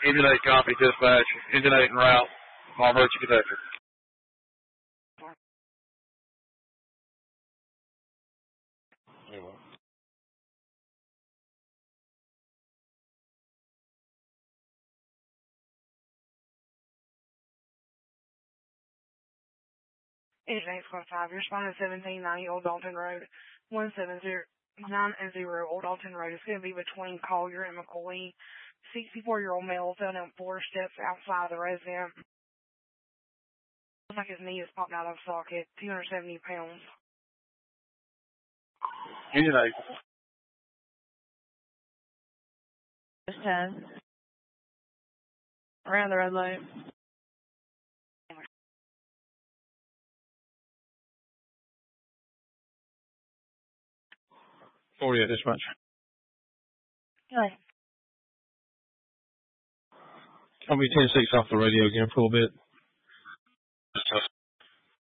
Engine 8 copy, dispatch. Engine 8 en route. All emergency detector. Engine 855, you're responding to 1790 Old Dalton Road, 17090 Old Dalton Road. It's going to be between Collier and McCoy. 64-year-old male fell down 4 steps outside the resident. Looks like his knee is popped out of socket, 270 pounds. Engine 8. Just 10. Around the red light. Yeah, dispatch. Good. Copy 10-6 off the radio again for a little bit.